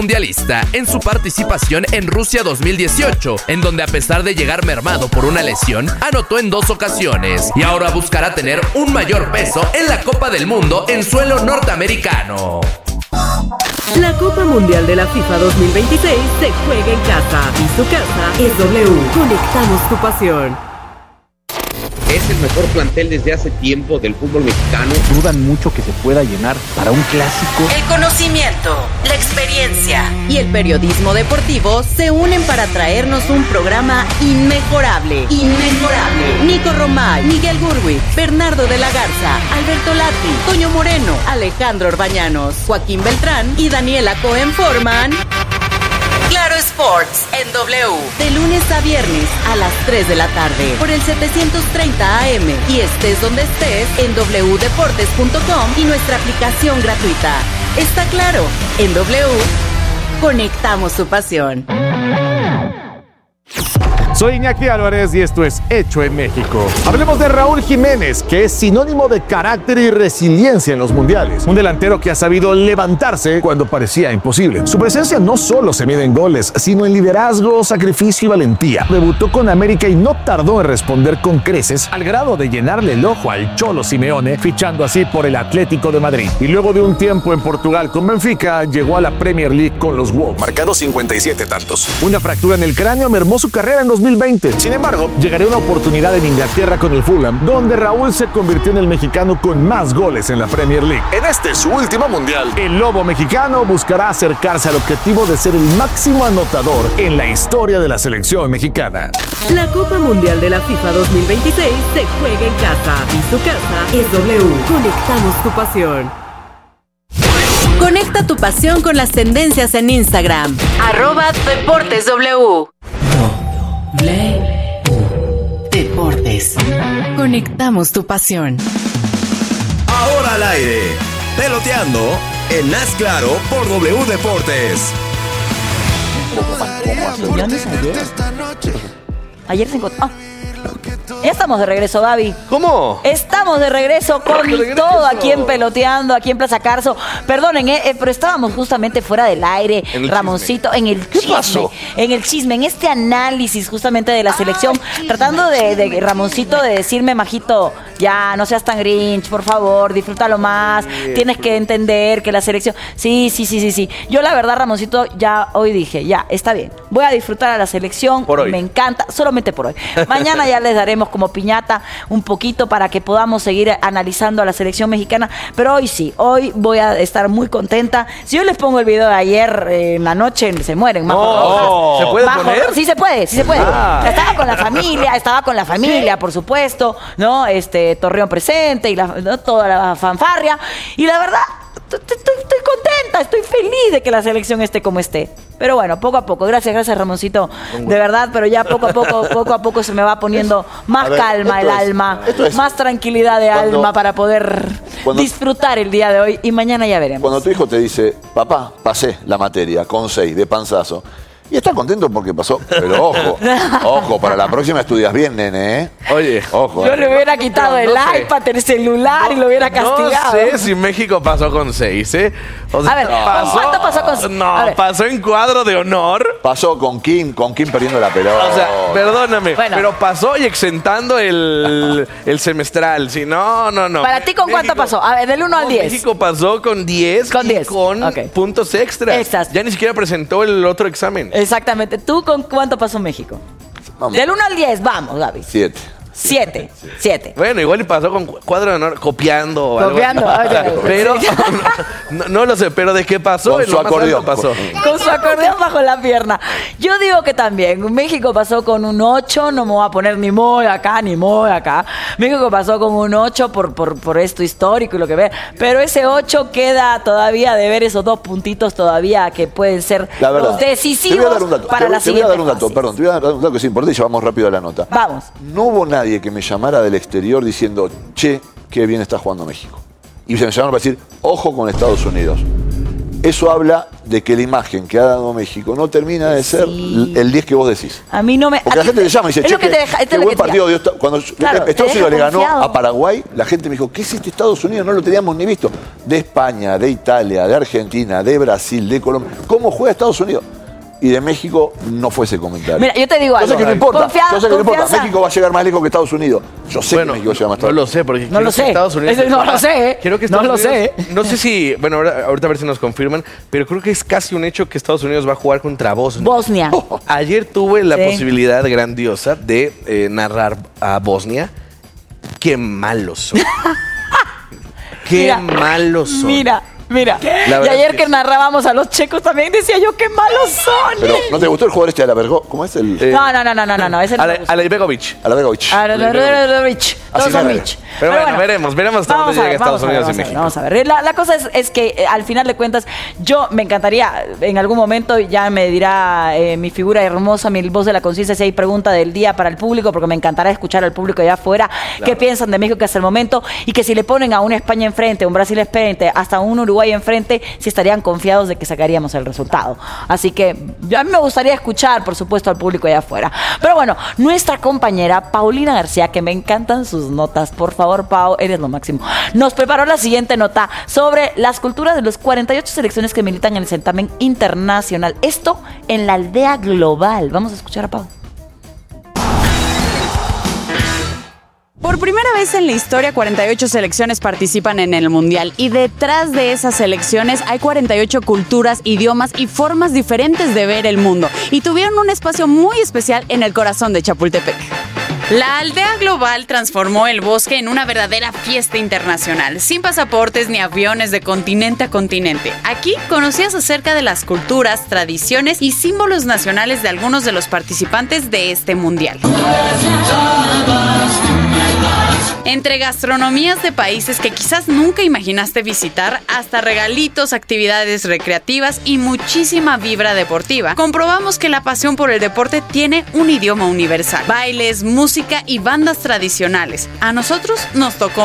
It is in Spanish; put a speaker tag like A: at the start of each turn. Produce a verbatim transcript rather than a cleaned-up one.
A: mundialista en su participación en Rusia dos mil dieciocho, en donde a pesar de llegar mermado por una lesión, anotó en dos ocasiones y ahora buscará tener un mayor peso en la Copa del Mundo en suelo norteamericano.
B: La Copa Mundial de la FIFA dos mil veintiséis se juega en casa y su casa es W. Conectamos tu pasión.
C: Es el mejor plantel desde hace tiempo del fútbol mexicano.
D: Dudan mucho que se pueda llenar para un clásico.
B: El conocimiento, la experiencia y el periodismo deportivo se unen para traernos un programa inmejorable. Inmejorable. Nico Romay, Miguel Gurwitz, Bernardo de la Garza, Alberto Lati, Toño Moreno, Alejandro Orbañanos, Joaquín Beltrán y Daniela Cohen forman Claro Sports en W, de lunes a viernes a las tres de la tarde por el setecientos treinta A M y estés donde estés en doble u deportes punto com y nuestra aplicación gratuita. Está claro, en W conectamos su pasión.
E: Soy Iñaki Álvarez y esto es Hecho en México. Hablemos de Raúl Jiménez, que es sinónimo de carácter y resiliencia en los mundiales. Un delantero que ha sabido levantarse cuando parecía imposible. Su presencia no solo se mide en goles, sino en liderazgo, sacrificio y valentía. Debutó con América y no tardó en responder con creces, al grado de llenarle el ojo al Cholo Simeone, fichando así por el Atlético de Madrid. Y luego de un tiempo en Portugal con Benfica, llegó a la Premier League con los Wolves, marcando cincuenta y siete tantos. Una fractura en el cráneo mermó su carrera en dos mil veinte. Sin embargo, llegaría una oportunidad en Inglaterra con el Fulham, donde Raúl se convirtió en el mexicano con más goles en la Premier League. En este su último mundial, el lobo mexicano buscará acercarse al objetivo de ser el máximo anotador en la historia de la selección mexicana.
B: La Copa Mundial de la FIFA dos mil veintiséis se juega en casa y su casa es W. Conectamos tu pasión. Conecta tu pasión con las tendencias en Instagram. Arroba Deportes W. Deportes. Conectamos tu pasión.
F: Ahora al aire. Peloteando en Haz Claro por W Deportes.
G: Ayer. Ayer se encontró. Oh. Ya estamos de regreso, Gaby.
H: ¿Cómo?
G: Estamos de regreso con de regreso. Todo aquí en Peloteando, aquí en Plaza Carso. Perdonen, eh, eh, pero estábamos justamente fuera del aire, en Ramoncito, chisme. en el chisme. ¿Qué pasó? En el chisme, en este análisis justamente de la selección, Ay, tratando de, de Ramoncito de decirme, majito, ya, no seas tan grinch, por favor, disfrútalo más, sí, tienes que entender que la selección... Sí, sí, sí, sí, sí. Yo la verdad, Ramoncito, ya hoy dije, ya, está bien, voy a disfrutar a la selección, por hoy. Me encanta, solamente por hoy. Mañana ya les daremos como piñata un poquito para que podamos seguir analizando a la selección mexicana, pero hoy sí, hoy voy a estar muy contenta. Si yo les pongo el video de ayer eh, en la noche, se mueren. Más
H: oh, ¿se puede
G: más
H: poner?
G: Sí se puede, sí se puede.
H: Ah.
G: Estaba con la familia, estaba con la familia, por supuesto, ¿no? Este, Torreón presente y la, ¿no? toda la fanfarria. Y la verdad, estoy, estoy contenta, estoy feliz de que la selección esté como esté. Pero bueno, poco a poco, gracias, gracias Ramoncito, de verdad, pero ya poco a poco, poco a poco se me va poniendo más ver, calma el es, alma, es, más tranquilidad de cuando, alma para poder cuando, disfrutar el día de hoy y mañana ya veremos.
I: Cuando tu hijo te dice, papá, pasé la materia con seis de panzazo, y está contento porque pasó, pero ojo, ojo, para la próxima estudias bien, nene, ¿eh?
H: Oye,
I: ojo.
G: Yo eh. le hubiera quitado no, no el sé. iPad, el celular no, y lo hubiera castigado.
H: No sé si México pasó con seis, ¿eh? O sea,
G: a ver, pasó, ¿cuánto pasó con seis?
H: No, pasó en cuadro de honor.
I: Pasó con Kim, con Kim perdiendo la pelota.
H: O sea, perdóname, bueno. pero pasó y exentando el, el semestral. Si no, no, no.
G: ¿Para ti con México, cuánto pasó? A ver, del uno no, al diez.
H: México pasó con diez
G: con, diez.
H: con okay. puntos extras. Extras. Ya ni siquiera presentó el otro examen.
G: Exactamente. ¿Tú con cuánto pasó México? Vamos. Del uno al diez, vamos, Gaby.
I: Siete.
G: Siete, siete. siete.
H: Bueno, igual y pasó con cuadro de honor copiando.
G: Copiando.
H: Algo. Pero, no, no lo sé, pero de qué pasó.
I: Con su acordeón.
H: Pasó.
G: Con su acordeón bajo la pierna. Yo digo que también. México pasó con un ocho, no me voy a poner ni muy acá, ni muy acá. México pasó con un ocho por, por, por esto histórico y lo que ve. Pero ese ocho queda todavía de ver esos dos puntitos todavía que pueden ser
I: la verdad,
G: los decisivos para la siguiente.
I: Te voy a dar un dato, perdón, te voy a dar un dato que es importante y ya vamos rápido a la nota.
G: Vamos.
I: No hubo nadie que me llamara del exterior diciendo, che, qué bien está jugando México. Y se me llamaron para decir, ojo con Estados Unidos. eso habla de que la imagen que ha dado México no termina de ser
G: Sí.
I: el diez que vos decís.
G: A mí no me...
I: Porque la gente te llama y dice,
G: es
I: che,
G: lo que
I: qué,
G: te deja- esto
I: qué
G: es lo
I: buen
G: que te-
I: partido dio esta-". Cuando
G: Claro, te
I: Estados
G: deja
I: Unidos le ganó
G: confiado.
I: a Paraguay, la gente me dijo, ¿qué es este Estados Unidos? No lo teníamos ni visto. De España, de Italia, de Argentina, de Brasil, de Colombia. ¿Cómo juega Estados Unidos? Y de México no fue ese comentario.
G: Mira, yo te digo
I: Yo
G: algo.
I: sé que no importa.
G: Confianza,
I: Yo sé que no importa.
G: confianza.
I: México va a llegar más lejos que Estados Unidos. Yo sé
H: Bueno,
I: que México llega más
H: no
I: tarde.
H: lo sé, porque
G: No
H: quiero
G: lo
H: que
G: sé.
H: Estados Unidos...
G: Ese no lo sé, ¿eh?
H: Quiero que
G: No
H: Estados
G: lo
H: Unidos-
G: sé.
H: No sé si... Bueno, ahora, ahorita a ver si nos confirman, pero creo que es casi un hecho que Estados Unidos va a jugar contra Bosnia.
G: Bosnia.
H: Ayer tuve la
G: Sí.
H: posibilidad grandiosa de eh, narrar a Bosnia. Qué malos son. Qué
G: Mira,
H: malos son.
G: Mira, mira.
H: La
G: Y
H: verdad
G: ayer
H: es
G: que
H: que-
G: narrábamos a los checos también decía yo, qué malos son.
I: Pero, ¿no te gustó el jugador este de la Vergo? ¿Cómo es el...?
H: Eh,
G: No, no, no, no, no, no, no, ese no me
H: Ale-
G: gusta.
H: Alejbegovic.
I: A la Vergovich.
G: Ah, no, no, no, no, no, Rich. Todos
I: Así
G: son
I: gana.
G: Rich.
H: Pero bueno, veremos, veremos hasta
G: vamos
H: dónde
G: a ver,
H: llega Estados
G: vamos a ver,
H: Unidos y
G: vamos a ver,
H: México.
G: Vamos a ver. La, la cosa es, es que eh, al final de cuentas, yo me encantaría, en algún momento ya me dirá eh, mi figura hermosa, mi voz de la conciencia, si hay pregunta del día para el público, porque me encantará escuchar al público allá afuera qué piensan de México hasta el momento y que si le ponen a una España enfrente, un Brasil enfrente, hasta un Uruguay enfrente, si estarían confiados de que sacaríamos el resultado. Así que yo- a mí me gustaría escuchar, por supuesto, al público allá afuera. Pero bueno, nuestra compañera Paulina García, que me encantan sus notas, por favor, Pau, eres lo máximo, nos preparó la siguiente nota sobre las culturas de las cuarenta y ocho selecciones que militan en el certamen internacional. Esto en la aldea global. Vamos a escuchar a Pau.
J: Por primera vez en la historia, cuarenta y ocho selecciones participan en el Mundial y detrás de esas selecciones hay cuarenta y ocho culturas, idiomas y formas diferentes de ver el mundo y tuvieron un espacio muy especial en el corazón de Chapultepec. La aldea global transformó el bosque en una verdadera fiesta internacional, sin pasaportes ni aviones de continente a continente. Aquí conocías acerca de las culturas, tradiciones y símbolos nacionales de algunos de los participantes de este mundial. Entre gastronomías de países que quizás nunca imaginaste visitar, hasta regalitos, actividades recreativas y muchísima vibra deportiva, comprobamos que la pasión por el deporte tiene un idioma universal. Bailes, música y bandas tradicionales. A nosotros nos tocó